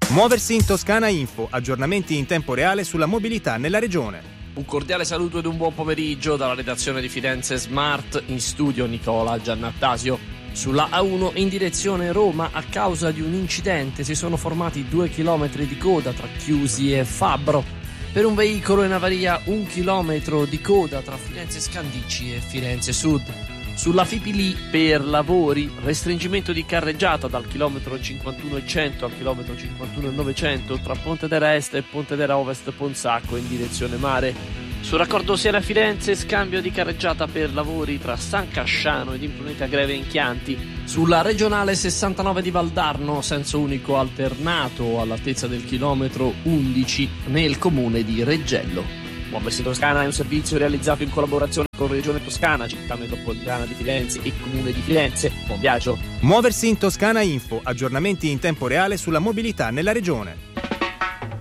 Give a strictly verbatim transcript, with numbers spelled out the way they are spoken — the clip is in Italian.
Muoversi in Toscana Info, aggiornamenti in tempo reale sulla mobilità nella regione. Un cordiale saluto ed un buon pomeriggio dalla redazione di Firenze Smart, in studio Nicola Giannattasio. Sulla A uno in direzione Roma, a causa di un incidente, si sono formati due chilometri di coda tra Chiusi e Fabbro. Per un veicolo in avaria un chilometro di coda tra Firenze Scandicci e Firenze Sud. Sulla Fipili per lavori, restringimento di carreggiata dal chilometro cinquantuno e cento al chilometro cinquantuno e novecento tra Pontedera Est e Pontedera Ovest Ponsacco in direzione mare. Sul raccordo Siena-Firenze, scambio di carreggiata per lavori tra San Casciano ed Impruneta Greve in Chianti. Sulla regionale sessantanove di Valdarno, senso unico alternato all'altezza del chilometro undici nel comune di Reggello. Muoversi Toscana è un servizio realizzato in collaborazione con Regione Toscana, Città Metropolitana di Firenze e Comune di Firenze. Buon viaggio! Muoversi in Toscana Info, aggiornamenti in tempo reale sulla mobilità nella regione.